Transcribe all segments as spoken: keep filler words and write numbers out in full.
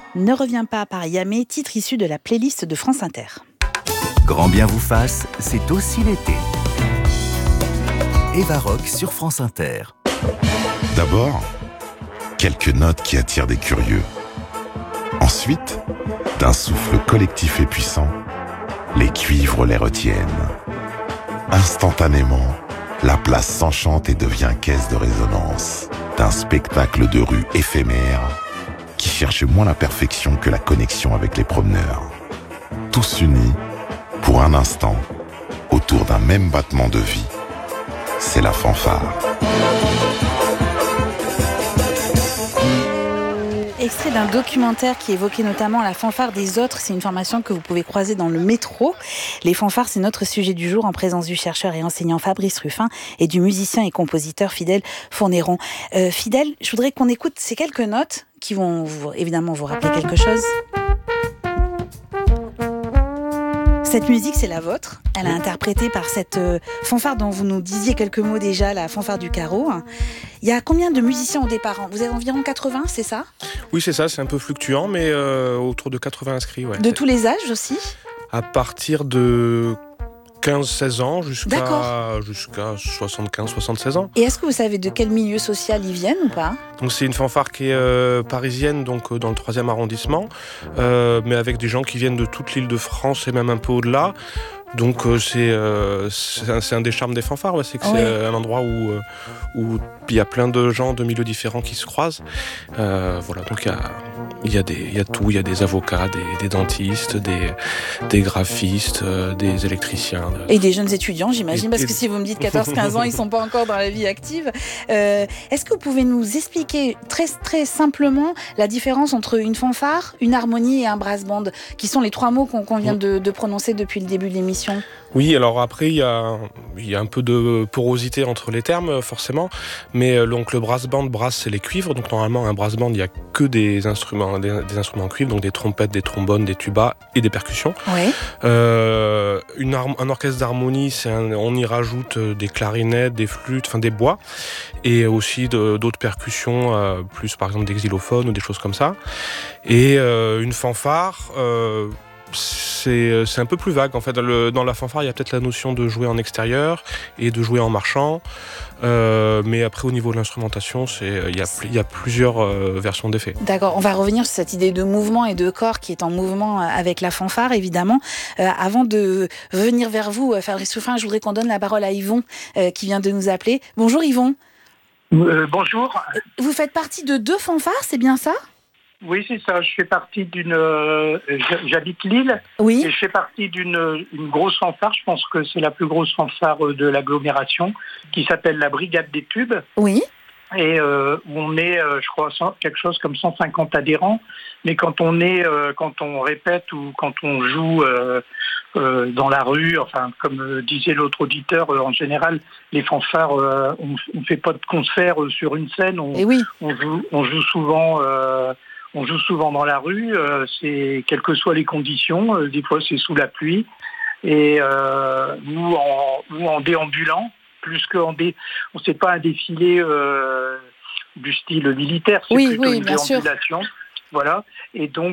Ne reviens pas par Yamé, titre issu de la playlist de France Inter. Grand bien vous fasse, c'est aussi l'été. Eva Rock sur France Inter. D'abord, quelques notes qui attirent des curieux. Ensuite, d'un souffle collectif et puissant, les cuivres les retiennent. Instantanément, la place s'enchante et devient caisse de résonance d'un spectacle de rue éphémère qui cherche moins la perfection que la connexion avec les promeneurs. Tous unis, pour un instant, autour d'un même battement de vie. C'est la fanfare. Extrait d'un documentaire qui évoquait notamment la fanfare des autres. C'est une formation que vous pouvez croiser dans le métro. Les fanfares, c'est notre sujet du jour en présence du chercheur et enseignant Fabrice Ruffin et du musicien et compositeur Fidèle Fournéron. Euh, Fidèle, je voudrais qu'on écoute ces quelques notes qui vont vous, évidemment vous rappeler quelque chose. Cette musique, c'est la vôtre. Elle est interprétée par cette euh, fanfare dont vous nous disiez quelques mots déjà, la fanfare du carreau. Il y a combien de musiciens au départ ? Vous êtes environ quatre-vingts, c'est ça ? Oui, c'est ça, c'est un peu fluctuant, mais euh, autour de quatre-vingts inscrits. Ouais. De tous les âges aussi ? À partir de quinze seize ans jusqu'à, jusqu'à soixante-quinze soixante-seize ans. Et est-ce que vous savez de quel milieu social ils viennent ou pas ? Donc c'est une fanfare qui est euh, parisienne, donc euh, dans le troisième arrondissement, euh, mais avec des gens qui viennent de toute l'île de France et même un peu au-delà. Donc euh, c'est, euh, c'est, un, c'est un des charmes des fanfares, ouais, c'est que ouais. c'est un endroit où euh, où il y a plein de gens de milieux différents qui se croisent. Euh, voilà, donc il y a il y a des il y a tout, il y a des avocats, des, des dentistes, des des graphistes, euh, des électriciens. Et des jeunes étudiants, j'imagine, et, parce et... que si vous me dites quatorze quinze ans, ils sont pas encore dans la vie active. Euh, est-ce que vous pouvez nous expliquer très très simplement la différence entre une fanfare, une harmonie et un brass band, qui sont les trois mots qu'on, qu'on vient de, de prononcer depuis le début de l'émission? Oui, alors après, il y a, il y a un peu de porosité entre les termes, forcément. Mais donc, le brass band, brass, c'est les cuivres. Donc, normalement, un brass band, il n'y a que des instruments, des, des instruments en cuivre, donc des trompettes, des trombones, des tubas et des percussions. Oui. Euh, une, un orchestre d'harmonie, c'est un, on y rajoute des clarinettes, des flûtes, enfin des bois, et aussi de, d'autres percussions, euh, plus par exemple des xylophones ou des choses comme ça. Et euh, une fanfare... Euh, C'est, c'est un peu plus vague en fait. Le, dans la fanfare, il y a peut-être la notion de jouer en extérieur et de jouer en marchant. Euh, mais après, au niveau de l'instrumentation, c'est, il y a, il y a plusieurs euh, versions d'effets. D'accord, on va revenir sur cette idée de mouvement et de corps qui est en mouvement avec la fanfare, évidemment. Euh, avant de venir vers vous, Fabrice Ruffin, je voudrais qu'on donne la parole à Yvon euh, qui vient de nous appeler. Bonjour Yvon. Euh, bonjour. Vous faites partie de deux fanfares, c'est bien ça ? Oui, c'est ça. Je fais partie d'une... Euh, j'habite Lille. Oui. Et je fais partie d'une une grosse fanfare. Je pense que c'est la plus grosse fanfare de l'agglomération, qui s'appelle la Brigade des Tubes. Oui. Et euh, on est, euh, je crois, quelque chose comme cent cinquante adhérents. Mais quand on est, euh, quand on répète ou quand on joue euh, euh, dans la rue, enfin, comme disait l'autre auditeur, euh, en général, les fanfares, euh, on ne fait pas de concert sur une scène. On, Et oui. on, joue, on joue souvent... Euh, On joue souvent dans la rue, euh, c'est quelles que soient les conditions, euh, des fois c'est sous la pluie, et euh, ou, en, ou en déambulant, plus qu'en dé... c'est pas un défilé euh, du style militaire, c'est oui, plutôt oui, une bien déambulation. Sûr. Voilà, et donc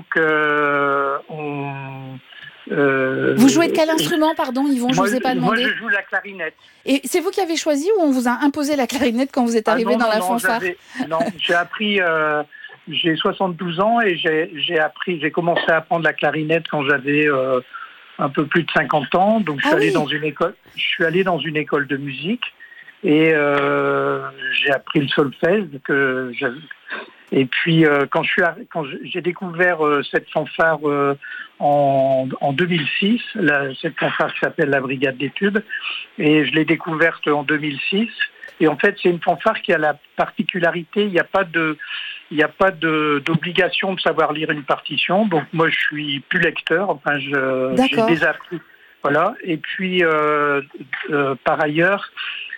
euh, on... Euh, vous jouez de quel instrument, pardon, Yvon, je ne vous ai pas demandé. Moi, je joue la clarinette. Et c'est vous qui avez choisi ou on vous a imposé la clarinette quand vous êtes arrivé ah non, dans non, la non, fanfare ? Non, j'ai appris... Euh, J'ai soixante-douze ans et j'ai, j'ai appris, j'ai commencé à apprendre la clarinette quand j'avais euh, un peu plus de cinquante ans. Donc je suis ah allé oui. dans une école, je suis allé dans une école de musique et euh, j'ai appris le solfège que j'avais. Et puis euh, quand je suis quand j'ai découvert euh, cette fanfare euh, en, en deux mille six, la, cette fanfare qui s'appelle la Brigade des Tubes, et je l'ai découverte en deux mille six. Et en fait, c'est une fanfare qui a la particularité, il n'y a pas de, il n'y a pas de, d'obligation de savoir lire une partition. Donc moi, je suis plus lecteur. Enfin, je, j'ai déjà appris. Voilà. Et puis, euh, euh, par ailleurs,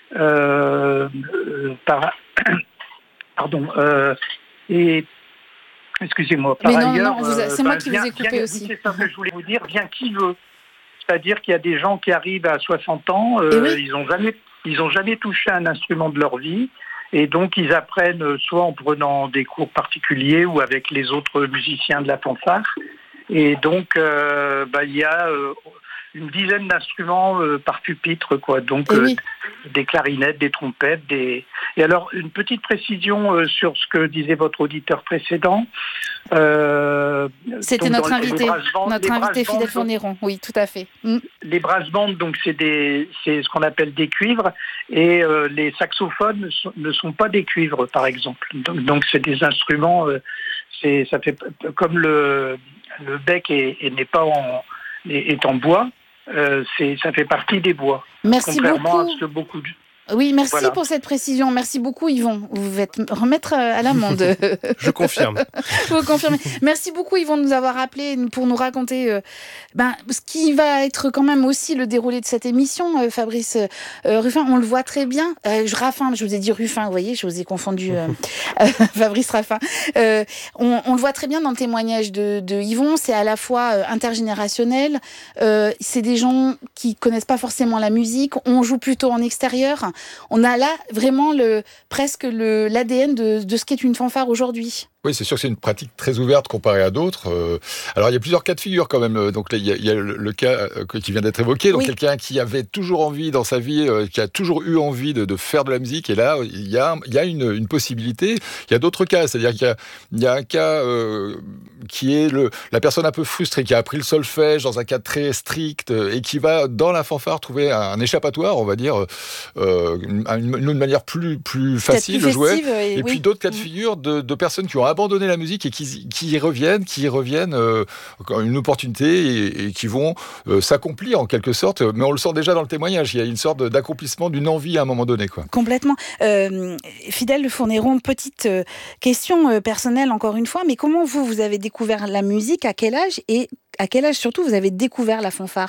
euh, euh, par, pardon. Euh, et excusez-moi. Par Mais non, ailleurs, non, vous a, c'est euh, moi bah, qui bien, vous ai coupé bien, aussi. C'est ça que je voulais vous dire. Bien qui veut. C'est-à-dire qu'il y a des gens qui arrivent à soixante ans, euh, ils n'ont jamais, ils ont jamais touché un instrument de leur vie, Et donc, ils apprennent soit en prenant des cours particuliers ou avec les autres musiciens de la fanfare. Et donc, euh, bah, il y a euh, une dizaine d'instruments euh, par pupitre, quoi. Donc, oui. euh, des clarinettes, des trompettes, des... Et alors, une petite précision euh, sur ce que disait votre auditeur précédent. Euh, C'était notre invité, bandes, notre invité Fidèle Fourniron. Oui, tout à fait. Mm. Les brass bands, donc, c'est, des, c'est ce qu'on appelle des cuivres. Et euh, les saxophones ne sont, ne sont pas des cuivres, par exemple. Donc, donc c'est des instruments... Euh, c'est, ça fait comme le... Le bec est, est, n'est pas en, est, est en bois, euh, c'est, ça fait partie des bois. Merci contrairement beaucoup. à ce que beaucoup de... Oui, merci voilà. pour cette précision. Merci beaucoup, Yvon. Vous devez remettre à l'amende. Je confirme. Vous confirmez. Merci beaucoup, Yvon, de nous avoir appelé pour nous raconter euh, ben, ce qui va être quand même aussi le déroulé de cette émission, euh, Fabrice euh, Ruffin. On le voit très bien. Euh, je, Raffin, je vous ai dit Ruffin, vous voyez, je vous ai confondu. Euh, euh, Fabrice Raffin. Euh, on, on le voit très bien dans le témoignage de, de Yvon. C'est à la fois euh, intergénérationnel. Euh, c'est des gens qui connaissent pas forcément la musique. On joue plutôt en extérieur. On a là vraiment le, presque le, l'A D N de, de ce qu'est une fanfare aujourd'hui. Oui, c'est sûr que c'est une pratique très ouverte comparée à d'autres. Euh, alors, il y a plusieurs cas de figure quand même. Donc, il y a, il y a le, le cas qui vient d'être évoqué. Donc, oui. Quelqu'un qui avait toujours envie dans sa vie, euh, qui a toujours eu envie de, de faire de la musique. Et là, il y a, il y a une, une possibilité. Il y a d'autres cas. C'est-à-dire qu'il y a, il y a un cas euh, qui est le, la personne un peu frustrée, qui a appris le solfège dans un cadre très strict euh, et qui va, dans la fanfare, trouver un, un échappatoire, on va dire, euh, une, une, une manière plus, plus facile de jouer. Et, et oui. Puis, d'autres cas de figure de, de personnes qui ont abandonner la musique et qui, qui y reviennent, qui y reviennent, euh, une opportunité et, et qui vont euh, s'accomplir en quelque sorte. Mais on le sent déjà dans le témoignage. Il y a une sorte d'accomplissement d'une envie à un moment donné, quoi. Complètement. Euh, Fidèle Fourniron, petite euh, question euh, personnelle encore une fois, mais comment vous, vous avez découvert la musique, à quel âge et à quel âge surtout vous avez découvert la fanfare ?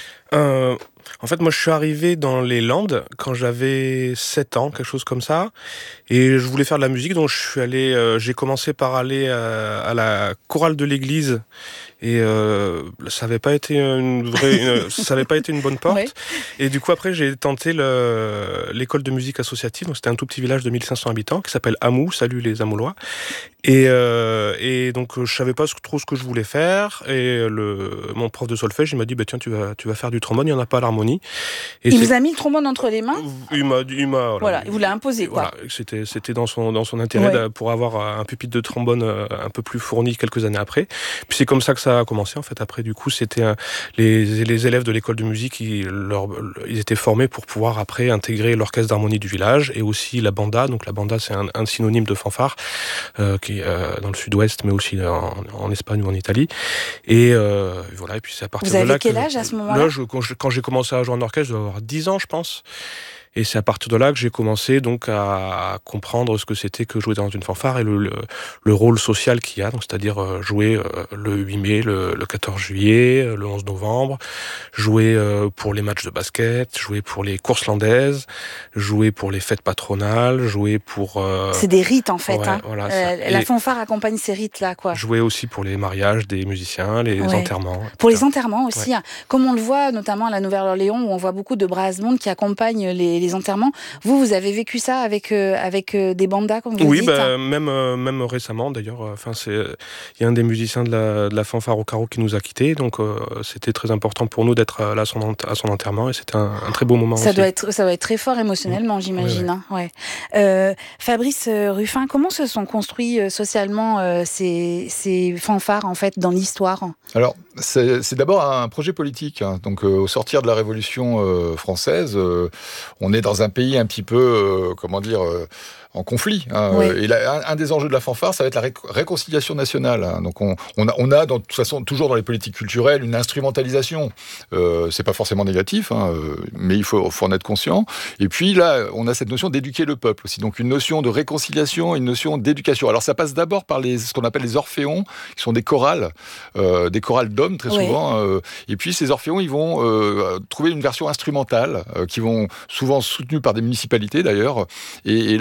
Euh, en fait, moi, je suis arrivé dans les Landes quand j'avais sept ans, quelque chose comme ça, et je voulais faire de la musique, donc je suis allé, euh, j'ai commencé par aller à, à la chorale de l'église, et euh, ça n'avait pas été une vraie, une, ça n'avait pas été une bonne porte. Ouais. Et du coup, après, j'ai tenté le, l'école de musique associative. Donc, c'était un tout petit village de mille cinq cents habitants qui s'appelle Amou. Salut les Amoulois. Et, euh, et donc, je savais pas trop ce que je voulais faire. Et le, mon prof de solfège, il m'a dit, bah, tiens, tu vas, tu vas faire du trombone. Il n'y en a pas à l'harmonie. Et il vous a mis le trombone entre les mains. Il m'a, il m'a, voilà, voilà, il vous l'a imposé, quoi. Voilà, c'était, c'était dans son, dans son intérêt, ouais. Pour avoir un pupitre de trombone un peu plus fourni quelques années après. Puis c'est comme ça que ça a commencé, en fait. Après, du coup, c'était euh, les, les élèves de l'école de musique, ils, leur, ils étaient formés pour pouvoir après intégrer l'orchestre d'harmonie du village et aussi la banda. Donc la banda, c'est un, un synonyme de fanfare euh, qui est euh, dans le sud-ouest, mais aussi en, en Espagne ou en Italie. Et euh, voilà. Et puis c'est à partir Vous de là. Vous avez quel que, âge à ce moment-là ? Là, je, quand, je, quand j'ai commencé à jouer en orchestre, je devais avoir dix ans, je pense. Et c'est à partir de là que j'ai commencé donc à comprendre ce que c'était que jouer dans une fanfare et le, le, le rôle social qu'il y a, donc c'est-à-dire jouer le huit mai, le, le quatorze juillet, le onze novembre, jouer pour les matchs de basket, jouer pour les courses landaises, jouer pour les fêtes patronales, jouer pour... Euh... C'est des rites en fait. Ouais, hein. Voilà, euh, la fanfare accompagne ces rites-là, quoi. Jouer aussi pour les mariages des musiciens, les ouais. enterrements. Pour les enterrements aussi, ouais. hein. Comme on le voit notamment à la Nouvelle-Orléans où on voit beaucoup de brass bands qui accompagnent les les enterrements. Vous, vous avez vécu ça avec euh, avec euh, des bandas, comme vous oui, dites. Oui, bah, même euh, même récemment d'ailleurs. Enfin, c'est il y a un des musiciens de la, de la fanfare au carreau qui nous a quittés, donc euh, c'était très important pour nous d'être là à son, à son enterrement et c'était un, un très beau moment. Ça aussi. doit être ça doit être très fort émotionnellement, j'imagine. Oui, oui. Hein, ouais. euh, Fabrice Ruffin, comment se sont construits euh, socialement euh, ces ces fanfares en fait dans l'histoire ? Alors, c'est, c'est d'abord un projet politique. Hein. Donc, euh, au sortir de la Révolution euh, française, euh, on est dans un pays un petit peu, euh, comment dire, euh, en conflit. Hein. Oui. Et là, un, un des enjeux de la fanfare, ça va être la ré- réconciliation nationale. Hein. Donc, on, on a, on a dans, de toute façon, toujours dans les politiques culturelles, une instrumentalisation. Euh, c'est pas forcément négatif, hein, euh, mais il faut, faut en être conscient. Et puis là, on a cette notion d'éduquer le peuple aussi. Donc, une notion de réconciliation, une notion d'éducation. Alors, ça passe d'abord par les, ce qu'on appelle les orphéons, qui sont des chorales, euh, des chorales d'hommes très oui. souvent. Euh, et puis, ces orphéons, ils vont euh, trouver une version instrumentale, euh, qui vont souvent soutenus par des municipalités d'ailleurs. Et, et là, on va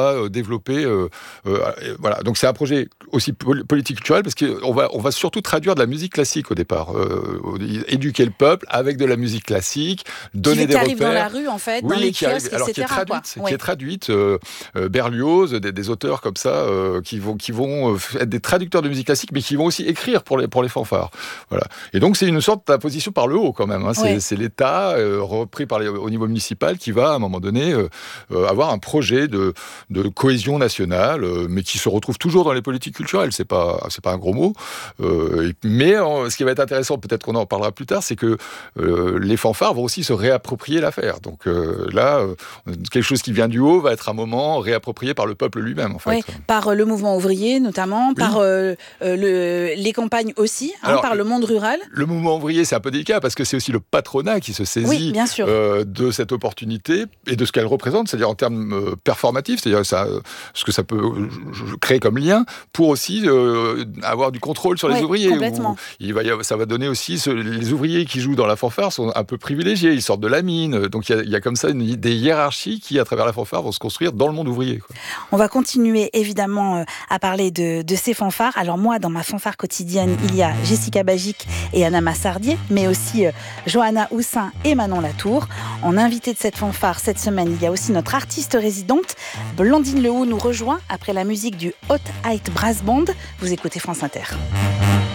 va euh, développer. Euh, euh, voilà. Donc c'est un projet aussi politique culturel parce qu'on va, on va surtout traduire de la musique classique au départ, euh, éduquer le peuple avec de la musique classique, donner qui, des qui repères. Qui arrive dans la rue en fait, oui, dans les qui kiosques, arrive, alors et cetera. Qui est traduite, quoi. qui Oui. est traduite euh, euh, Berlioz, des, des auteurs comme ça euh, qui vont, qui vont être des traducteurs de musique classique, mais qui vont aussi écrire pour les, pour les fanfares. Voilà. Et donc c'est une sorte d'imposition par le haut quand même. Hein. C'est, oui. c'est l'État euh, repris par les, au niveau municipal qui va à un moment donné euh, euh, avoir un projet de, de cohésion nationale, euh, mais qui se retrouve toujours dans les politiques culturelles. C'est pas, c'est pas un gros mot. Euh, mais euh, ce qui va être intéressant, peut-être qu'on en parlera plus tard, c'est que euh, les fanfares vont aussi se réapproprier l'affaire. Donc euh, là, euh, quelque chose qui vient du haut va être un moment réapproprié par le peuple lui-même. En fait. Oui, par euh, le mouvement ouvrier notamment, oui. par euh, euh, le, les campagnes aussi, hein, Alors, par le monde rural. Le mouvement ouvrier, c'est un peu délicat parce que c'est aussi le patronat qui se saisit oui, bien sûr. Euh, de cette opportunité et de ce qu'elle représente, c'est-à-dire en termes euh, performatifs, c'est-à-dire ça, ce que ça peut créer comme lien pour aussi euh, avoir du contrôle sur les oui, ouvriers. Complètement. Il va y avoir, ça va donner aussi ce, les ouvriers qui jouent dans la fanfare sont un peu privilégiés, ils sortent de la mine, donc il y, y a comme ça une, des hiérarchies qui, à travers la fanfare, vont se construire dans le monde ouvrier. Quoi. On va continuer évidemment euh, à parler de, de ces fanfares. Alors moi, dans ma fanfare quotidienne, il y a Jessica Bagic et Anna Massardier, mais aussi euh, Johanna Houssin et Manon Latour. En invité de cette fanfare cette semaine, il y a aussi notre artiste résidente, Blandine Lehoux, nous rejoint après la musique du Hot Height Brass Band. Vous écoutez France Inter.